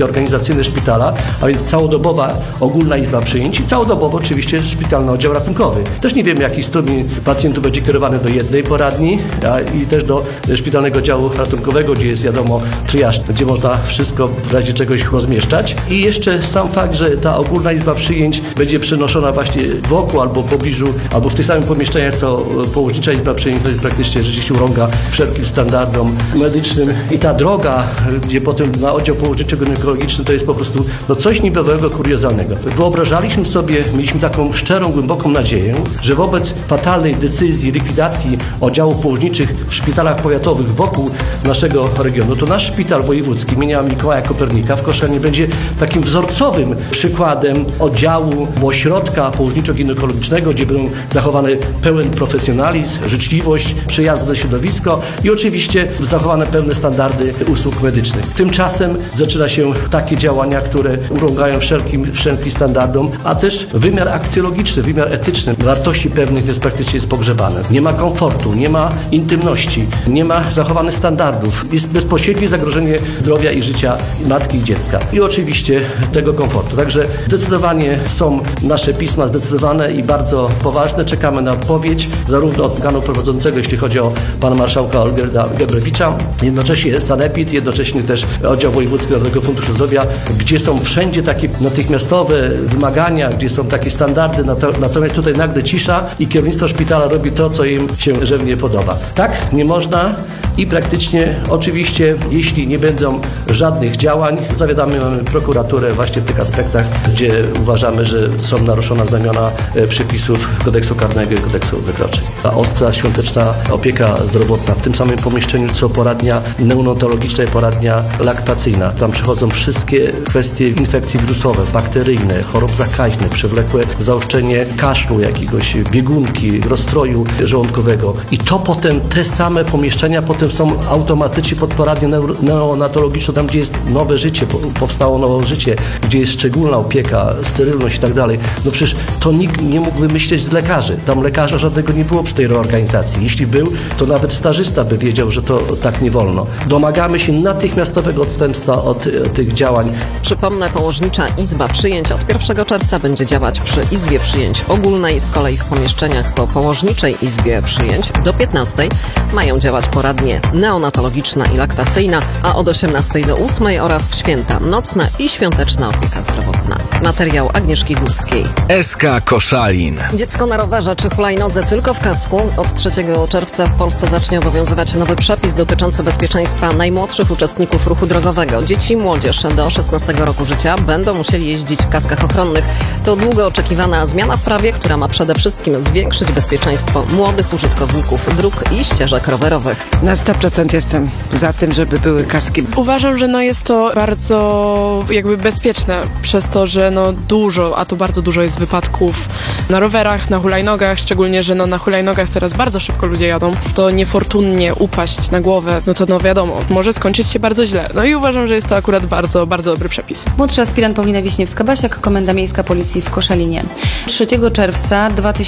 takie organizacyjne szpitala, a więc całodobowa ogólna izba przyjęć i całodobowo oczywiście szpitalny oddział ratunkowy. Też nie wiemy, jaki strumień pacjentów będzie kierowany do jednej poradni i też do szpitalnego oddziału ratunkowego, gdzie jest wiadomo triaż, gdzie można wszystko w razie czegoś rozmieszczać. I jeszcze sam fakt, że ta ogólna izba przyjęć będzie przenoszona właśnie wokół albo w pobliżu, albo w tych samych pomieszczeniach, co położnicza izba przyjęć, to jest praktycznie rzeczywiście urąga wszelkim standardom medycznym. I ta droga, gdzie potem na oddział położniczo-ginekologiczny, to jest po prostu coś niebywałego, kuriozalnego. Wyobrażaliśmy sobie, mieliśmy taką szczerą, głęboką nadzieję, że wobec fatalnej decyzji likwidacji oddziałów położniczych w szpitalach powiatowych wokół naszego regionu, to nasz szpital wojewódzki imienia Mikołaja Kopernika w Koszalinie będzie takim wzorcowym przykładem oddziału, ośrodka położniczo-ginekologicznego, gdzie będą zachowane pełen profesjonalizm, życzliwość, przyjazne środowisko i oczywiście zachowane pełne standardy usług medycznych. Tymczasem zaczyna się takie działania, które urągają wszelkim standardom, a też wymiar aksjologiczny, wymiar etyczny wartości pewnych jest pogrzebany. Nie ma komfortu, nie ma intymności, nie ma zachowanych standardów. Jest bezpośrednie zagrożenie zdrowia i życia matki i dziecka. I oczywiście tego komfortu. Także zdecydowanie są nasze pisma zdecydowane i bardzo poważne. Czekamy na odpowiedź zarówno od organu prowadzącego, jeśli chodzi o pana marszałka Olgierda Gebrewicza, jednocześnie sanepid, jednocześnie też oddział wojewódzki Narodowego Funduszu Zdrowia, gdzie są wszędzie takie natychmiastowe wymagania, gdzie są takie standardy, natomiast tutaj nagle cisza i kierownictwo szpitala robi to, co im się żywnie podoba. Tak nie można i praktycznie oczywiście, jeśli nie będą żadnych działań, zawiadamiamy prokuraturę właśnie w tych aspektach, gdzie uważamy, że są naruszone znamiona przepisów kodeksu karnego i kodeksu wykroczeń. Ta ostra, świąteczna opieka zdrowotna w tym samym pomieszczeniu, co poradnia neonatologiczna i poradnia laktacyjna. Tam przechodzą wszystkie kwestie infekcji wirusowe, bakteryjne, chorób zakaźnych, przewlekłe zaostrzenie kaszlu jakiegoś, biegunki, rozstroju żołądkowego. I to potem, te same pomieszczenia potem są automatycznie pod poradnią neonatologiczną, tam gdzie jest nowe życie, powstało nowe życie, gdzie jest szczególna opieka, sterylność i tak dalej. No przecież to nikt nie mógł wymyśleć z lekarzy. Tam lekarza żadnego nie było przy tej reorganizacji. Jeśli był, to nawet stażysta by wiedział, że to tak nie wolno. Domagamy się natychmiastowego odstępstwa od tych działań. Przypomnę, położnicza izba przyjęć od 1 czerwca będzie działać przy izbie przyjęć ogólnej, z kolei w pomieszczeniach po położniczej izbie przyjęć do 15 mają działać poradnie neonatologiczna i laktacyjna, a od 18 do 8 oraz w święta nocna i świąteczna opieka zdrowotna. Materiał Agnieszki Górskiej. SK Koszalin. Dziecko na rowerze czy hulajnodze tylko w kasku. Od 3 czerwca w Polsce zacznie obowiązywać nowy przepis dotyczący bezpieczeństwa najmłodszych uczestników ruchu drogowego. Dzieci i młodzież do 16 roku życia będą musieli jeździć w kaskach ochronnych. To długo oczekiwana zmiana w prawie, która ma przede wszystkim zwiększyć bezpieczeństwo młodych użytkowników dróg i ścieżek rowerowych. Na 100% jestem za tym, żeby były kaski. Uważam, że jest to bardzo bezpieczne przez to, że dużo, a to bardzo dużo jest wypadków na rowerach, na hulajnogach, szczególnie, że na hulajnogach teraz bardzo szybko ludzie jadą. To niefortunnie upaść na głowę, to wiadomo, może skończyć się bardzo źle. I uważam, że jest to akurat bardzo, bardzo dobry przepis. Młodszy aspirant Paulina Wiśniewska-Basiak, Komenda Miejska Policji w Koszalinie. 3 czerwca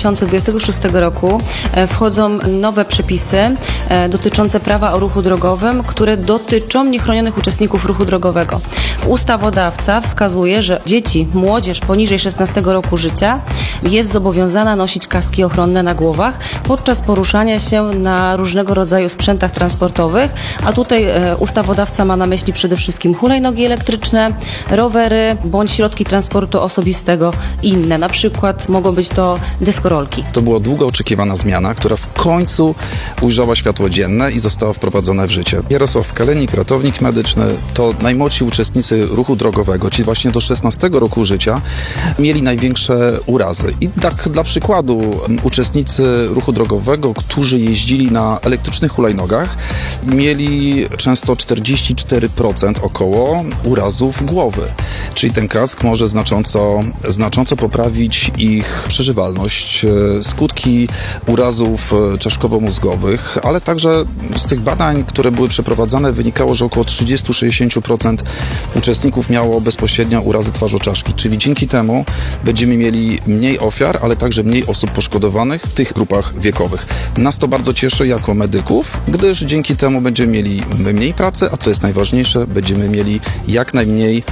2026 roku wchodzą nowe przepisy dotyczące prawa o ruchu drogowym, które dotyczą niechronionych uczestników ruchu drogowego. Ustawodawca wskazuje, że dzieci, młodzież poniżej 16 roku życia jest zobowiązana nosić kaski ochronne na głowach podczas poruszania się na różnego rodzaju sprzętach transportowych, a tutaj ustawodawca ma na myśli przede wszystkim hulajnogi elektryczne, rowery bądź środki transportu osobistego i inne. Na przykład mogą być to deskorolki. To była długo oczekiwana zmiana, która w końcu ujrzała światło dzienne i została wprowadzona w życie. Jarosław Kalenik, ratownik medyczny, to najmłodsi uczestnicy ruchu drogowego, czyli właśnie do 16 roku życia, mieli największe urazy. I tak dla przykładu, uczestnicy ruchu drogowego, którzy jeździli na elektrycznych hulajnogach, mieli często 44% około urazów głowy. Czyli ten kask może znacząco poprawić ich przeżywalność, skutki urazów czaszkowo-mózgowych, ale także z tych badań, które były przeprowadzane, wynikało, że około 30-60% uczestników miało bezpośrednio urazy twarzoczaszki, czyli dzięki temu będziemy mieli mniej ofiar, ale także mniej osób poszkodowanych w tych grupach wiekowych. Nas to bardzo cieszy jako medyków, gdyż dzięki temu będziemy mieli mniej pracy, a co jest najważniejsze, będziemy mieli jak najmniej